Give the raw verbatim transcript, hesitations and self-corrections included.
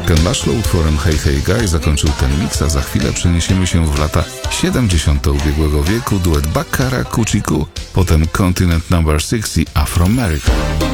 Ken Laszlo utworem Hey Hey Guy zakończył ten miks, a za chwilę przeniesiemy się w lata siedemdziesiąte ubiegłego wieku. Duet Baccara, Kuciku, potem Continent numer sześć i Afroamerica.